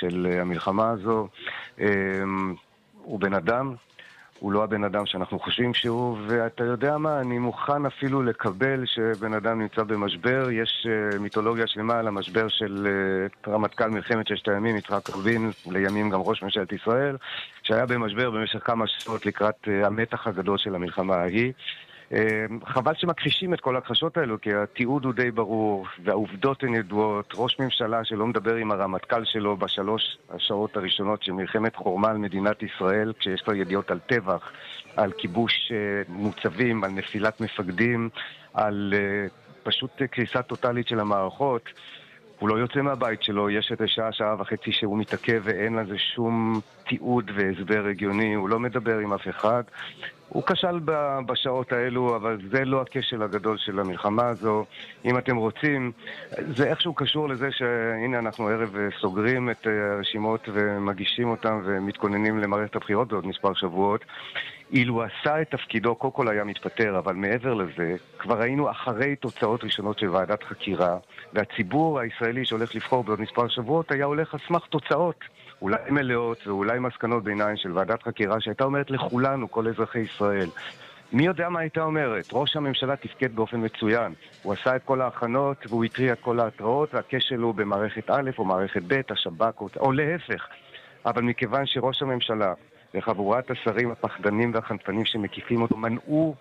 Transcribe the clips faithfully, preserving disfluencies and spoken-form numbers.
של המלחמה הזו. הוא בן אדם, הוא לא הבן אדם שאנחנו חושבים שהוא, ואתה יודע מה, אני מוכן אפילו לקבל שבן אדם נמצא במשבר. יש uh, מיתולוגיה שלמה על המשבר של uh, רמטכ"ל מלחמת ששת הימים, יצחק רבין, לימים גם ראש ממשלת ישראל, שהיה במשבר במשך כמה שעות לקראת uh, המתח הגדול של המלחמה ההיא. Uh, חבל שמכחישים את כל הכחשות האלו, כי התיעוד הוא די ברור, והעובדות הן ידועות. ראש ממשלה שלא מדבר עם הרמטכ"ל שלו בשלוש השעות הראשונות של מלחמת חורמה על מדינת ישראל, כשיש לו ידיעות על טבח, על כיבוש uh, מוצבים, על נפילת מפקדים, על uh, פשוט uh, קריסה טוטלית של המערכות. הוא לא יוצא מהבית שלו, יש את השעה, שעה וחצי שהוא מתעכב ואין לזה שום תיעוד והסבר הגיוני, הוא לא מדבר עם אף אחד. הוא כשל בשעות האלו, אבל זה לא הכשל הגדול של המלחמה הזו. אם אתם רוצים, זה איכשהו קשור לזה שהנה אנחנו ערב סוגרים את הרשימות ומגישים אותם ומתכוננים למערכת הבחירות בעוד מספר שבועות. אילו עשה את תפקידו, קודם כל היה מתפטר, אבל מעבר לזה, כבר היינו אחרי תוצאות ראשונות של ועדת חקירה, והציבור הישראלי שהולך לבחור בעוד מספר שבועות היה הולך על סמך תוצאות, אולי מלאות ואולי מסקנות ביניים של ועדת חקירה שהייתה אומרת לכולנו, כל אזרחי ישראל. מי יודע מה הייתה אומרת? ראש הממשלה תפקד באופן מצוין. הוא עשה את כל ההכנות והוא התריע את כל ההתראות, והכשל הוא במערכת א' או מערכת ב', השב"כ או, או להפך. אבל מכיוון שראש הממשלה וחבורת השרים הפחדנים והחנפנים שמקיפים אותו מנעו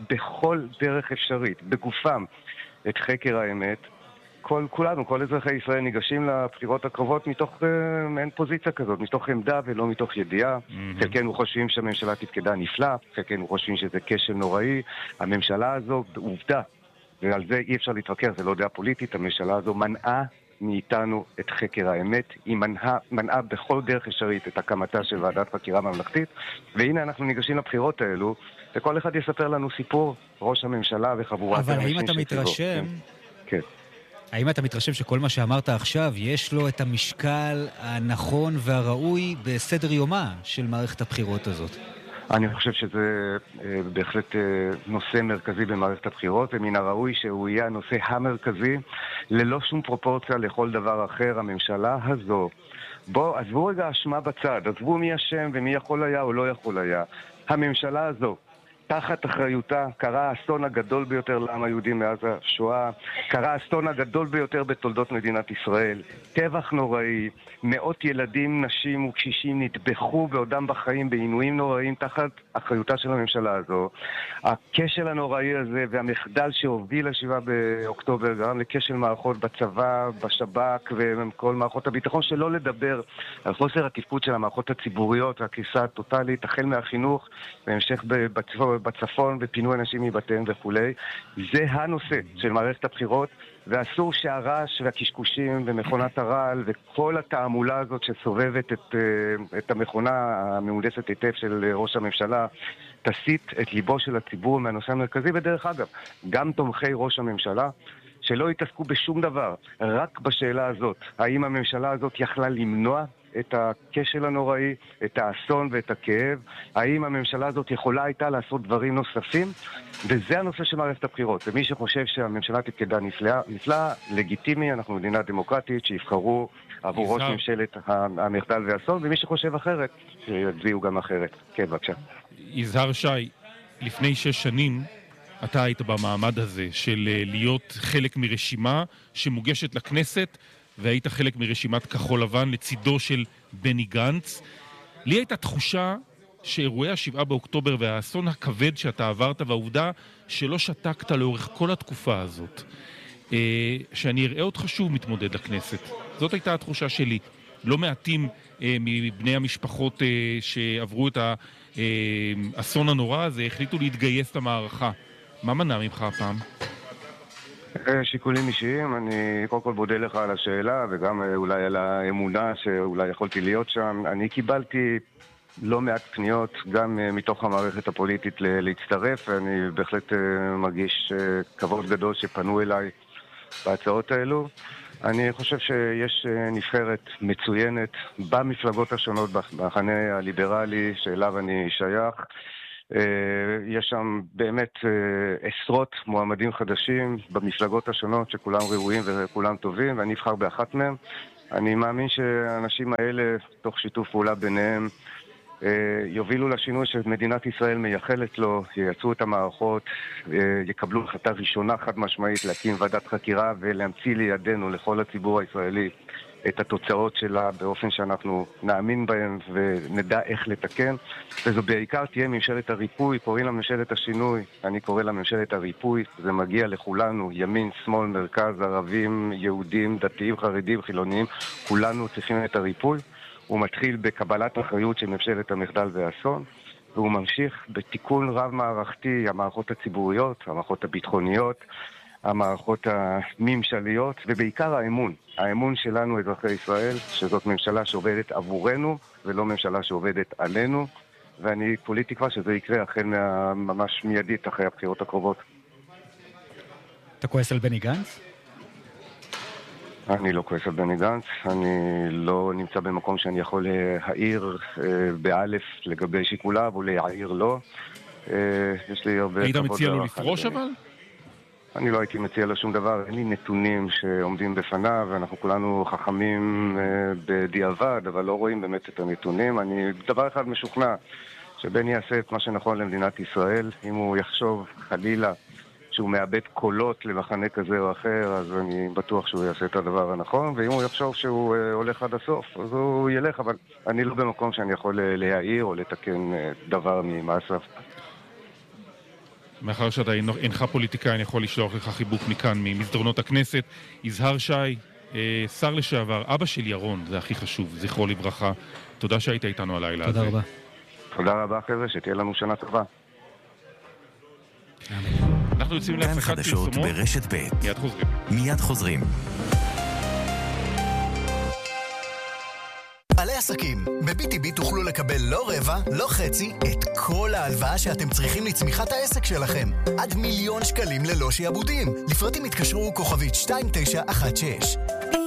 בכל דרך אפשרית, בגופם, את חקר האמת, כל, כולנו, כל אזרחי ישראל ניגשים לבחירות הקרובות מתוך אה, אין פוזיציה כזאת, מתוך עמדה ולא מתוך ידיעה. Mm-hmm. חלקנו חושבים שהממשלה תפקדה נפלא, חלקנו חושבים שזה כשל נוראי. הממשלה הזו, עובדה, ועל זה אי אפשר להתווכח, זה לא דעה פוליטית, הממשלה הזו מנעה מאיתנו את חקר האמת, היא מנעה, מנעה בכל דרך אפשרית את הקמתה של ועדת חקירה ממלכתית, והנה אנחנו ניגשים לבחירות האלו, וכל אחד יספר לנו סיפור, ראש הממשלה וחבורת אבל האם אתה מתרשם... כן. האם אתה מתרשם שכל מה שאמרת עכשיו יש לו את המשקל הנכון והראוי בסדר יומה של מערכת הבחירות הזאת? אני חושב שזה אה, בהחלט אה, נושא מרכזי במערכת הבחירות, ומן הראוי שהוא יהיה הנושא המרכזי, ללא שום פרופורציה לכל דבר אחר. הממשלה הזו, בוא, עזבו רגע אשמה בצד, עזבו מי אשם ומי יכול היה או לא יכול היה. הממשלה הזו, תחת אחריותה, קרה האסון הגדול ביותר לעם היהודי מאז השואה, קרה האסון הגדול ביותר בתולדות מדינת ישראל, טבח נוראי, מאות ילדים, נשים וקשישים נטבחו בעודם בחיים בעינויים נוראים תחת אחריותה של הממשלה הזו. הכשל הנוראי הזה והמחדל שהוביל לשבעה באוקטובר גרם לכשל מערכות בצבא, בשב"כ וכל מערכות הביטחון, שלא לדבר על חוסר התפקוד של המערכות הציבוריות והקריסה הטוטלית, החל מהחינוך והמשך בצבא בצפון ופינוי אנשים מבתיהם וכולי. זה הנושא של מערכת הבחירות, ואסור שהרעש והקשקושים ומכונת הרעל וכל התעמולה הזאת שסובבת את, את המכונה המהונדסת היטב של ראש הממשלה תסיט את ליבו של הציבור מהנושא המרכזי. ודרך אגב, גם תומכי ראש הממשלה שלא יתעסקו בשום דבר, רק בשאלה הזאת, האם הממשלה הזאת יכלה למנוע את הכשל הנוראי, את האסון ואת הכאב, האם הממשלה הזאת יכולה הייתה לעשות דברים נוספים, וזה הנושא של מערכת הבחירות. ומי שחושב שהממשלה תפקדה נפלאה, נפלאה, לגיטימי, אנחנו מדינה דמוקרטית, שיבחרו עבור ראש ממשלת המחדל והאסון, ומי שחושב אחרת, שיצביעו גם אחרת. כן, בבקשה. יזהר שי, לפני שש שנים, אתה היית במעמד הזה של להיות חלק מרשימה שמוגשת לכנסת, והיית חלק מרשימת כחול לבן לצידו של בני גנץ. לי הייתה תחושה שאירועי השבעה באוקטובר והאסון הכבד שאתה עברת, והעובדה שלא שתקת לאורך כל התקופה הזאת, שאני אראה אותך שוב מתמודד לכנסת. זאת הייתה התחושה שלי. לא מעטים מבני המשפחות שעברו את האסון הנורא הזה החליטו להתגייס למערכה. מה מנע ממך הפעם? שיקולים אישיים, אני קודם כל בודה לך על השאלה וגם אולי על האמונה שאולי יכולתי להיות שם. אני קיבלתי לא מעט פניות גם מתוך המערכת הפוליטית להצטרף, ואני בהחלט מרגיש כבוד גדול שפנו אליי בהצעות האלו. אני חושב שיש נבחרת מצוינת במפלגות השונות, במחנה הליברלי שאליו אני שייך. יש שם באמת עשרות מועמדים חדשים במפלגות השונות שכולם ראויים וכולם טובים, ואני אבחר באחת מהם. אני מאמין שהאנשים האלה, תוך שיתוף פעולה ביניהם, יובילו לשינוי שמדינת ישראל מייחלת לו, ייצרו את המערכות, יקבלו החלטה ראשונה חד משמעית להקים ועדת חקירה ולהמציא לידינו, לכל הציבור הישראלי, את התוצאות שלה באופן שאנחנו נאמין בהם ונדע איך לתקן. וזו בעיקר תהיה ממשלת הריפוי, קוראים לה ממשלת השינוי, אני קורא לה ממשלת הריפוי. זה מגיע לכולנו, ימין, שמאל, מרכז, ערבים, יהודים, דתיים, חרדים, חילוניים, כולנו צריכים את הריפוי. הוא מתחיל בקבלת אחריות של ממשלת המחדל והאסון, והוא ממשיך בתיקון רב מערכתי, המערכות הציבוריות, המערכות הביטחוניות, המערכות הממשליות, ובעיקר האמון. האמון שלנו, אזרחי ישראל, שזאת ממשלה שעובדת עבורנו, ולא ממשלה שעובדת עלינו, ואני כולי תקווה שזה יקרה החל ממש מיידית אחרי הבחירות הקרובות. אתה כועס על בני גנץ? אני לא כועס על בני גנץ, אני לא נמצא במקום שאני יכול להעיר באלף לגבי שיקוליו או להעיר לו. יש לי הרבה... היית מציע לו לפרוש אבל? אני לא הייתי מציע לו שום דבר, אין לי נתונים שעומדים בפניו, ואנחנו כולנו חכמים בדיעבד, אבל לא רואים באמת את הנתונים. אני דבר אחד משוכנע, שבני יעשה את מה שנכון למדינת ישראל. אם הוא יחשוב חלילה שהוא מאבד קולות למחנה כזה או אחר, אז אני בטוח שהוא יעשה את הדבר הנכון, ואם הוא יחשוב שהוא הולך עד הסוף, אז הוא ילך, אבל אני לא במקום שאני יכול להעיר או לתקן דבר ממעשיו. מאחר שאתה אינך פוליטיקאי, אני יכול לשלוח לך חיבוק מכאן, ממסדרונות הכנסת. יזהר שי, שר לשעבר, אבא של ירון, זה הכי חשוב, זכרו לברכה. תודה שהיית איתנו הלילה הזה. תודה רבה. תודה רבה חבר'ה, שתהיה לנו שנה טובה. אנחנו יוצאים להפסקת פרסומות. ברשת ב'. מיד חוזרים. מיד חוזרים. בעלי עסקים, ב-בי טי בי תוכלו לקבל לא רבע, לא חצי, את כל ההלוואה שאתם צריכים לצמיחת העסק שלכם. עד מיליון שקלים ללא שיעבודים. לפרטים התקשרו כוכבית שתיים תשע אחת שש.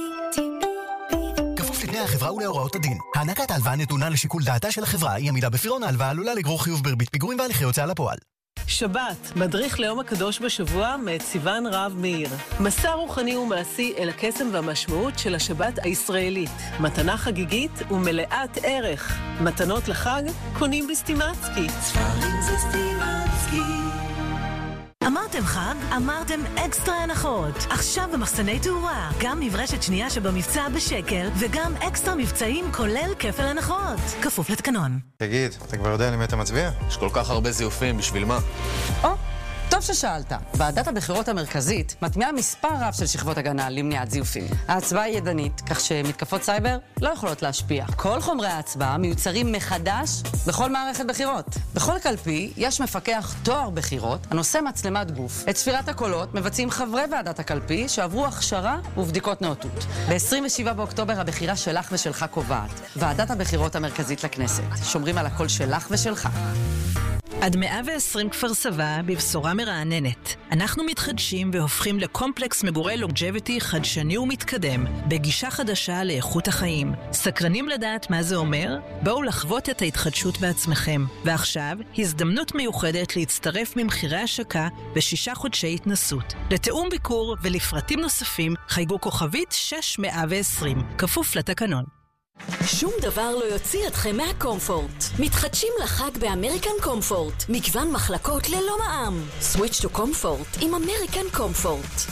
כפוף לתנאי החברה ולהוראות הדין. הענקת ההלוואה נתונה לשיקול דעתה של החברה, היא עמידה בפירעון ההלוואה עלולה לגרור חיוב בריבית פיגורים והליכי הוצאה לפועל. שבת, מדריך ליום הקדוש בשבוע מאת סיוון רב מאיר. מסע רוחני ומעשי אל הקסם והמשמעות של השבת הישראלית. מתנה חגיגית ומלאת ערך. מתנות לחג קונים בסטימצקי. ספרים זה סטימצקי. אמרתם חג? אמרתם אקסטרה הנחות. עכשיו במחסני תאורה, גם מברשת שנייה שבמבצע בשקל, וגם אקסטרה מבצעים כולל כפל הנחות. כפוף לתקנון. תגיד, אתה כבר יודע למי אתה מצביע? יש כל כך הרבה זיופים, בשביל מה? או, טוב ששאלת. ועדת הבחירות המרכזית מטמיעה מספר רב של שכבות הגנה למניעת זיופים. ההצבעה היא ידנית, כך שמתקפות סייבר לא יכולות להשפיע. כל חומרי ההצבעה מיוצרים מחדש בכל מערכת בחירות. בכל קלפי יש מפקח תואר בחירות הנושא מצלמת גוף. את ספירת הקולות מבצעים חברי ועדת הקלפי שעברו הכשרה ובדיקות נאותות. ב-עשרים ושבעה באוקטובר הבחירה שלך ושלך קובעת. ועדת הבחירות המרכזית לכנסת. שומרים על הקול שלך ושלך. עד מאה ועשרים כפר סבא בבשורה מרעננת. אנחנו מתחדשים והופכים לקומפלקס מגורי לונג'ביטי חדשני ומתקדם, בגישה חדשה לאיכות החיים. סקרנים לדעת מה זה אומר? בואו לחוות את ההתחדשות בעצמכם. ועכשיו, הזדמנות מיוחדת להצטרף ממחירי השקה ושישה חודשי התנסות. לתאום ביקור ולפרטים נוספים, חייגו כוכבית שש מאה ועשרים, כפוף לתקנון. שום דבר לא יוציא אתכם מהקומפורט. מתחדשים לחג באמריקן קומפורט. מגוון מחלקות ללא מע"מ. סוויץ' טו קומפורט עם אמריקן קומפורט.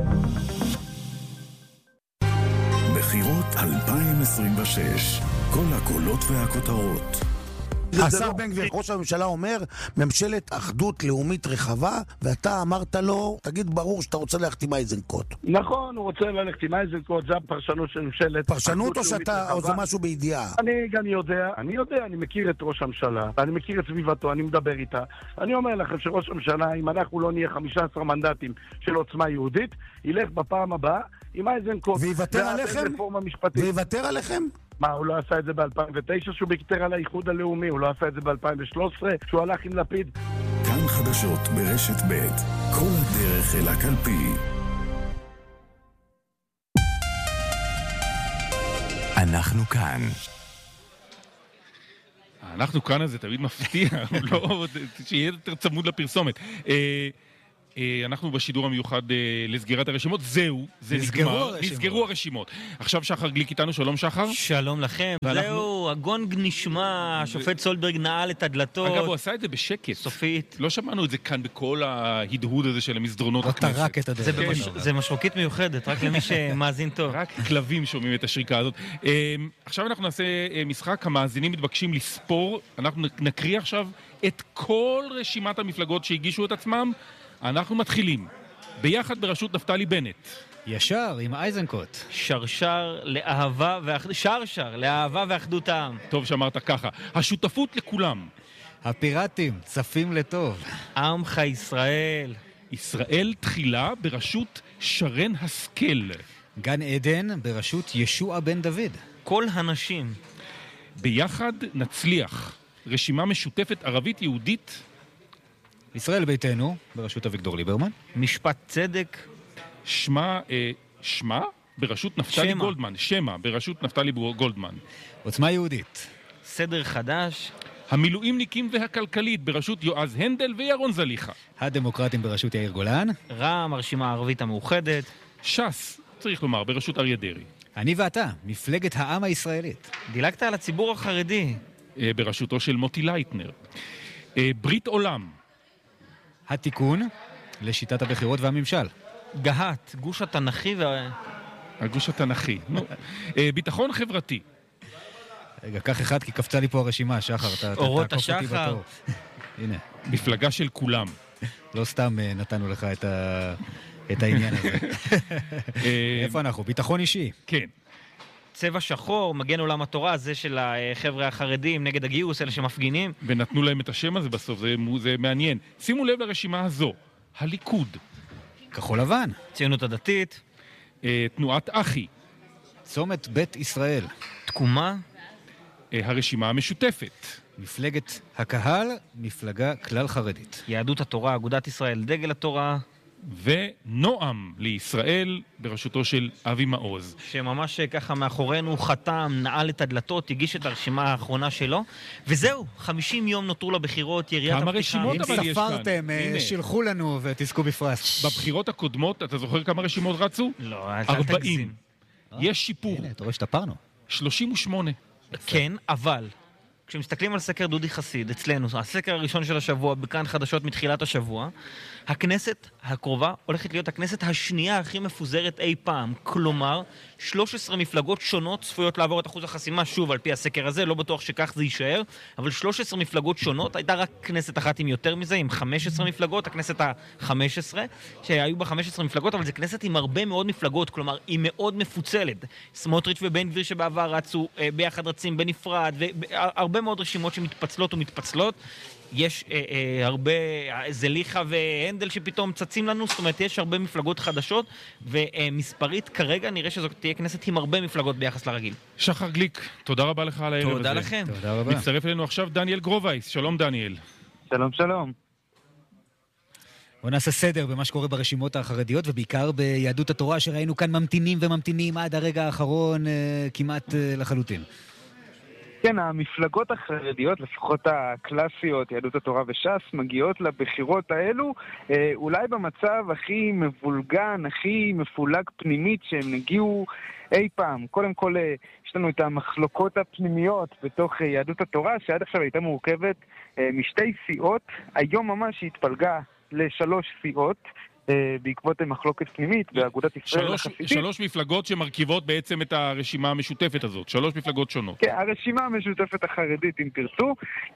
בחירות אלפיים עשרים ושש. כל הקולות והכותרות. השר בן גביר, ראש הממשלה אומר, ממשלת אחדות לאומית רחבה, ואתה אמרת לו, תגיד ברור שאתה רוצה ללכת עם אייזנקוט. נכון, הוא רוצה ללכת עם אייזנקוט, זה הפרשנות של ממשלת פרשנות או שאתה, או זה משהו בידיעה? אני גם יודע, אני יודע, אני מכיר את ראש הממשלה, אני מכיר את סביבתו, אני מדבר איתה. אני אומר לכם שראש הממשלה, אם אנחנו לא נהיה חמישה עשר מנדטים של עוצמה יהודית, ילך בפעם הבאה עם אייזנקוט. ויוותר עליכם? ויוותר עליכם? מה, הוא לא עשה את זה ב-אלפיים ותשע שהוא ביקטר על האיחוד הלאומי? הוא לא עשה את זה ב-אלפיים ושלוש עשרה שהוא הלך עם לפיד? כאן חדשות ברשת ב', כל הדרך אל הקלפי. אנחנו כאן. אנחנו כאן, זה תמיד מפתיע, לא, שיהיה יותר צמוד לפרסומת. אנחנו בשידור המיוחד לסגירת הרשימות. זהו, זה נגמר. נסגרו הרשימות. עכשיו שחר גליק איתנו, שלום שחר. שלום לכם. זהו, הגונג נשמע, השופט סולברג נעל את הדלתות. אגב, הוא עשה את זה בשקט. סופית. לא שמענו את זה כאן בכל ההדהוד הזה של המסדרונות הכנסת. זה משרוקית מיוחדת, רק למי שמאזין טוב. רק כלבים שומעים את השריקה הזאת. עכשיו אנחנו נעשה משחק, המאזינים מתבקשים לספור. אנחנו נקריא עכשיו את כל רשימת המפלגות שהגישו את עצמם. אנחנו מתחילים. ביחד בראשות נפתלי בנט. ישר עם אייזנקוט. שרשר לאהבה ואחדות. שרשר לאהבה ואחדות העם. טוב שאמרת ככה. השותפות לכולם. הפיראטים, צפים לטוב. עמך ישראל. ישראל תחילה בראשות שרן השכל. גן עדן בראשות ישוע בן דוד. כל הנשים. ביחד נצליח. רשימה משותפת ערבית יהודית. ישראל ביתנו, בראשות אביגדור ליברמן. משפט צדק. שמה, אה, שמה? בראשות נפתלי שמה. גולדמן. שמה, בראשות נפתלי גולדמן. עוצמה יהודית. סדר חדש. המילואימניקים והכלכלית, בראשות יועז הנדל וירון זליחה. הדמוקרטים בראשות יאיר גולן. רע"מ, הרשימה הערבית המאוחדת. ש"ס, צריך לומר, בראשות אריה דרעי. אני ואתה, מפלגת העם הישראלית. דילגת על הציבור החרדי. אה, בראשותו של מוטי לייטנר. אה, ברית עולם. התיקון לשיטת הבחירות והממשל. גהת, גוש התנכי וה... הגוש התנכי. נו. ביטחון חברתי. רגע, קח אחד כי קפצה לי פה הרשימה, שחר. אורות השחר. הנה. מפלגה של כולם. לא סתם נתנו לך את העניין הזה. איפה אנחנו? ביטחון אישי. כן. צבע שחור, מגן עולם התורה, זה של החבר'ה החרדים נגד הגיוס, אלה שמפגינים. ונתנו להם את השם הזה בסוף, זה, זה מעניין. שימו לב לרשימה הזו, הליכוד. כחול לבן. ציונות הדתית. אה, תנועת אחי. צומת בית ישראל. תקומה. אה, הרשימה המשותפת. מפלגת הקהל, מפלגה כלל חרדית. יהדות התורה, אגודת ישראל, דגל התורה. ונועם לישראל בראשותו של אבי מעוז. שממש ככה מאחורינו חתם, נעל את הדלתות, הגיש את הרשימה האחרונה שלו, וזהו, חמישים יום נותרו לבחירות, יריית הפתיחה. כמה רשימות אבל יש כאן? אם ספרתם, שילחו לנו ותזכו בפרס. בבחירות הקודמות, אתה זוכר כמה רשימות רצו? לא, אל ארבעים. יש שיפור. הנה, אתה רואה שתפרנו. שלושים ושמונה. כן, אבל... כשמסתכלים על סקר דודי חסיד, אצלנו, הסקר הראשון של השבוע, בכאן חדשות מתחילת השבוע, הכנסת הקרובה הולכת להיות הכנסת השנייה הכי מפוזרת אי פעם. כלומר, שלוש עשרה מפלגות שונות צפויות לעבור את אחוז החסימה, שוב, על פי הסקר הזה, לא בטוח שכך זה יישאר, אבל שלוש עשרה מפלגות שונות, הייתה רק כנסת אחת עם יותר מזה, עם חמש עשרה מפלגות, הכנסת ה-חמש עשרה, שהיו בה חמש עשרה מפלגות, אבל זו כנסת עם הרבה מאוד מפלגות, כלומר, היא מאוד מפוצלת. סמוטריץ' ובן גביר שבעבר רצו ביחד רצים בנפרד, והרבה מאוד רשימות שמתפצלות ומתפצלות. יש אה, אה, הרבה, זליחה והנדל שפתאום צצים לנו, זאת אומרת, יש הרבה מפלגות חדשות, ומספרית כרגע נראה שזאת תהיה כנסת עם הרבה מפלגות ביחס לרגיל. שחר גליק, תודה רבה לך על הערב הזה. תודה לכם. תודה רבה. מצטרף אלינו עכשיו דניאל גרובייס. שלום דניאל. שלום שלום. בוא נעשה סדר במה שקורה ברשימות החרדיות, ובעיקר ביהדות התורה שראינו כאן ממתינים וממתינים עד הרגע האחרון אה, כמעט אה, לחלוטין. כן, המפלגות החרדיות, לפחות הקלאסיות, יהדות התורה וש"ס, מגיעות לבחירות האלו, אה, אולי במצב הכי מבולגן, הכי מפולג פנימית שהם הגיעו אי פעם. קודם כל, אה, יש לנו את המחלוקות הפנימיות בתוך אה, יהדות התורה, שעד עכשיו הייתה מורכבת אה, משתי סיעות, היום ממש היא התפלגה לשלוש סיעות, בעקבות מחלוקת פנימית באגודת ישראל החסידית. שלוש מפלגות שמרכיבות בעצם את הרשימה המשותפת הזאת, שלוש מפלגות שונות. כן, הרשימה המשותפת החרדית, אם תרצו.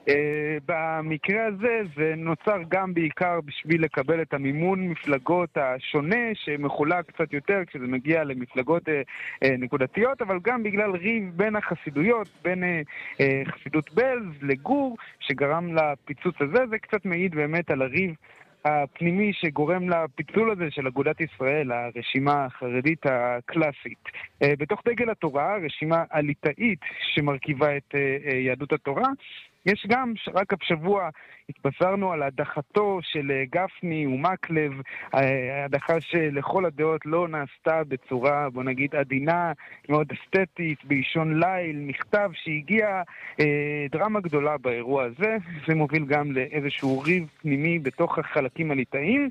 במקרה הזה זה נוצר גם בעיקר בשביל לקבל את המימון מפלגות השונה, שמחולק קצת יותר כשזה מגיע למפלגות נקודתיות, אבל גם בגלל ריב בין החסידויות, בין חסידות בלז לגור, שגרם לפיצוץ הזה. זה קצת מעיד באמת על הריב הפנימי שגורם לפיצול הזה של אגודת ישראל, הרשימה החרדית הקלאסית. בתוך דגל התורה, רשימה הליטאית שמרכיבה את יהדות התורה, יש גם, רק השבוע התבשרנו על הדחתו של גפני ומקלב, הדחה שלכל הדעות לא נעשתה בצורה, בוא נגיד, עדינה, מאוד אסתטית, באישון ליל, מכתב שהגיע אה, דרמה גדולה באירוע הזה. זה מוביל גם לאיזשהו ריב פנימי בתוך החלקים הליטאיים,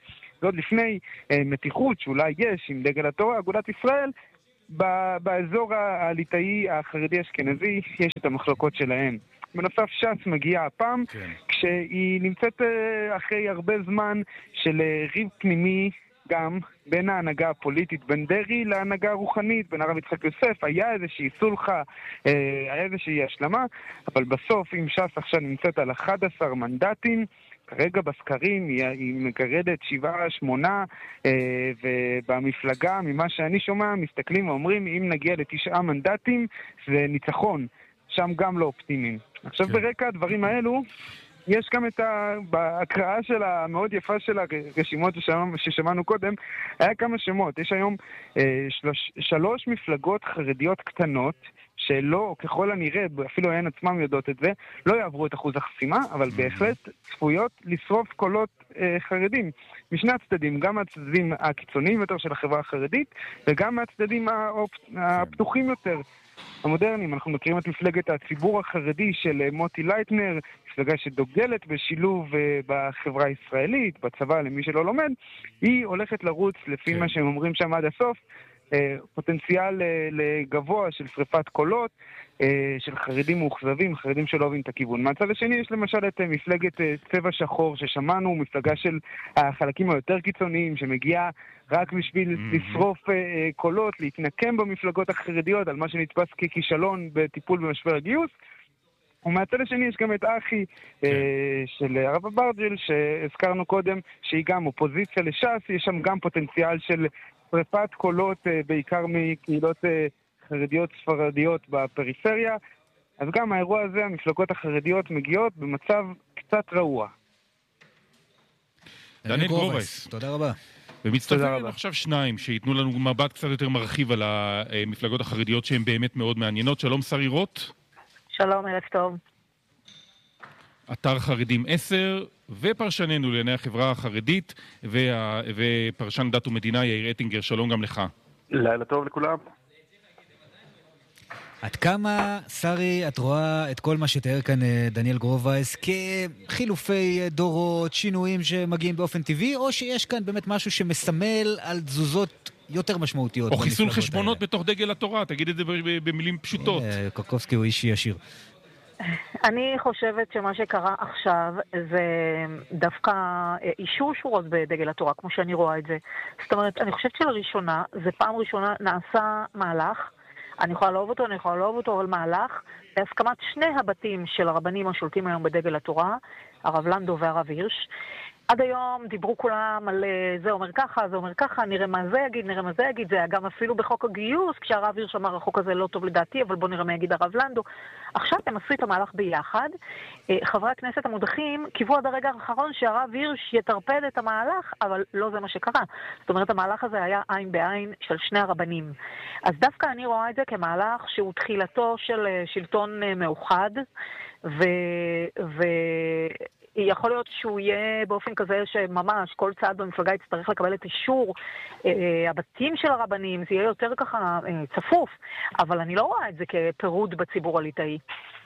זאת לפני אה, מתיחות שאולי יש עם דגל התורה, אגודת ישראל, באזור הליטאי החרדי אשכנזי יש את המחלוקות שלהם. בנוסף ש"ס מגיעה הפעם, כן. כשהיא נמצאת אחרי הרבה זמן של ריב פנימי גם בין ההנהגה הפוליטית, בין דרעי להנהגה הרוחנית, בין הרב יצחק יוסף, היה איזושהי סולחה, היה איזושהי השלמה, אבל בסוף אם ש"ס עכשיו נמצאת על אחד עשר מנדטים, כרגע בסקרים היא, היא מגרדת שבעה, שמונה, אה, ובמפלגה, ממה שאני שומע, מסתכלים ואומרים, אם נגיע לתשעה מנדטים, זה ניצחון. שם גם לא אופטימיים. עכשיו כן. ברקע הדברים האלו, יש גם את ה... בהקראה של המאוד יפה של הרשימות ששמענו, ששמענו קודם, היה כמה שמות. יש היום אה, שלוש, שלוש מפלגות חרדיות קטנות, שלא, ככל הנראה, אפילו הן עצמם יודעות את זה, לא יעברו את אחוז החסימה, אבל בהחלט צפויות לשרוף קולות אה, חרדים. משני הצדדים, גם מהצדדים הקיצוניים יותר של החברה החרדית, וגם מהצדדים האופ... הפתוחים יותר, המודרניים. אנחנו מכירים את מפלגת הציבור החרדי של מוטי לייטנר, מפלגה שדוגלת בשילוב uh, בחברה הישראלית, בצבא למי שלא לומד, היא הולכת לרוץ לפי כן. מה שהם אומרים שם עד הסוף, uh, פוטנציאל uh, לגבוה של שריפת קולות, uh, של חרדים מאוכזבים, חרדים שלא אוהבים את הכיוון. מהצד השני יש למשל את uh, מפלגת uh, צבע שחור ששמענו, מפלגה של החלקים היותר קיצוניים שמגיעה רק בשביל mm-hmm. לשרוף uh, קולות, להתנקם במפלגות החרדיות על מה שנתפס ככישלון בטיפול במשבר הגיוס. ומהצד השני יש גם את אחי כן. אה, של הרב אברג'יל שהזכרנו קודם, שהיא גם אופוזיציה לש"ס, יש שם גם פוטנציאל של שריפת קולות אה, בעיקר מקהילות אה, חרדיות ספרדיות בפריפריה. אז גם האירוע הזה, המפלגות החרדיות מגיעות במצב קצת רעוע. דניאל גרובייס, תודה רבה. ומצטרפים עכשיו שניים שיתנו לנו מבט קצת יותר מרחיב על המפלגות החרדיות שהן באמת מאוד מעניינות. שלום שרי רוט. שלום, ערב טוב. אתר חרדים עשר, ופרשננו לענייני החברה החרדית, וה... ופרשן דת ומדינה יאיר אטינגר, שלום גם לך. לילה טוב לכולם. עד כמה, שרי, את רואה את כל מה שתיאר כאן דניאל גרובייס כחילופי דורות, שינויים שמגיעים באופן טבעי, או שיש כאן באמת משהו שמסמל על תזוזות יותר משמעותיות? או חיסול חשבונות בתוך דגל התורה, תגיד את זה במילים פשוטות. קוקובסקי הוא איש ישיר. אני חושבת שמה שקרה עכשיו זה דווקא אישור שורות בדגל התורה, כמו שאני רואה את זה. זאת אומרת, אני חושבת שלראשונה, זה פעם ראשונה נעשה מהלך, אני יכולה לאהוב אותו, אני יכולה לאהוב אותו, אבל מהלך, בהסכמת שני הבתים של הרבנים השולטים היום בדגל התורה, הרב לנדו והרב הירש. עד היום דיברו כולם על זה אומר ככה, זה אומר ככה, נראה מה זה יגיד, נראה מה זה יגיד, זה היה גם אפילו בחוק הגיוס, כשהרב הירש אמר החוק הזה לא טוב לדעתי, אבל בוא נראה מה יגיד הרב לנדו. עכשיו הם עשו את המהלך ביחד, חברי הכנסת המודחים קיוו עד הרגע האחרון שהרב הירש יטרפד את המהלך, אבל לא זה מה שקרה. זאת אומרת, המהלך הזה היה עין בעין של שני הרבנים. אז דווקא אני רואה את זה כמהלך שהוא תחילתו של שלטון מאוחד, ו... ו... יכול להיות שהוא יהיה באופן כזה שממש כל צעד במפלגה יצטרך לקבל את אישור אה, הבתים של הרבנים, זה יהיה יותר ככה אה, צפוף, אבל אני לא רואה את זה כפירוד בציבור הליטאי.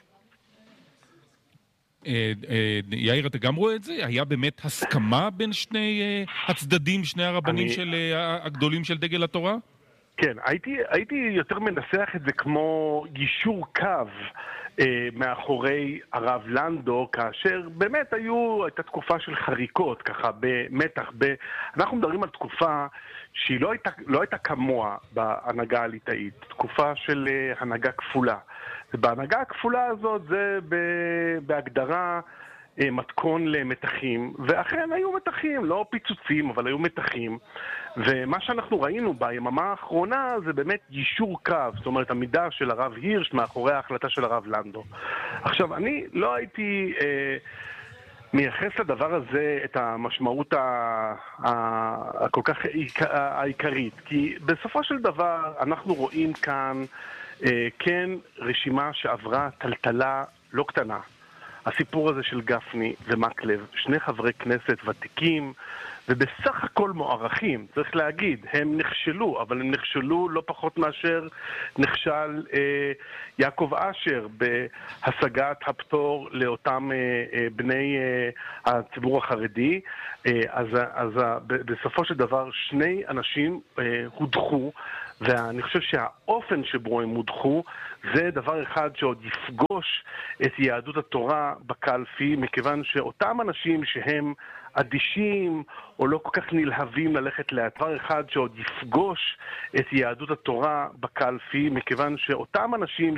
אה, אה, יאיר, אתה גם רואה את זה? היה באמת הסכמה בין שני אה, הצדדים, שני הרבנים אני... של, אה, הגדולים של דגל התורה? כן, הייתי, הייתי יותר מנסח את זה כמו גישור קו מאחורי הרב לנדו, כאשר באמת היו, הייתה תקופה של חריקות, ככה, במתח. ב... אנחנו מדברים על תקופה שהיא לא הייתה, לא הייתה כמוה בהנהגה הליטאית, תקופה של הנהגה כפולה. ובהנהגה הכפולה הזאת זה בהגדרה מתכון למתחים, ואכן היו מתחים, לא פיצוצים, אבל היו מתחים. ומה שאנחנו ראינו ביממה האחרונה זה באמת יישור קו, זאת אומרת המידה של הרב הירש מאחורי ההחלטה של הרב לנדו. עכשיו, אני לא הייתי אה, מייחס לדבר הזה את המשמעות הכל כך העיקרית, כי בסופו של דבר אנחנו רואים כאן אה, כן רשימה שעברה טלטלה לא קטנה. הסיפור הזה של גפני ומקלב, שני חברי כנסת ותיקים, ובסך הכל מוערכים, צריך להגיד, הם נכשלו, אבל הם נכשלו לא פחות מאשר נכשל אה, יעקב אשר בהשגת הפטור לאותם אה, אה, בני אה, הציבור החרדי. אה, אז, אז בסופו של דבר שני אנשים אה, הודחו, ואני חושב שהאופן שבו הם הודחו זה דבר אחד שעוד יפגוש את יהדות התורה בקלפי, מכיוון שאותם אנשים שהם אדישים או לא כל כך נלהבים ללכת לאתר אחד שעוד יפגוש את יהדות התורה בקלפי, מכיוון שאותם אנשים